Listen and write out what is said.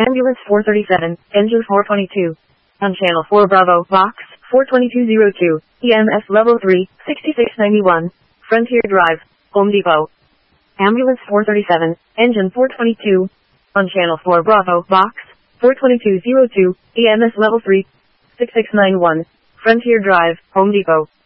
Ambulance 437, engine 422. On channel 4 Bravo, box 42202, EMS level 3, 6691, Frontier Drive, Home Depot. Ambulance 437, engine 422. On channel 4 Bravo, box 42202, EMS level 3, 6691, Frontier Drive, Home Depot.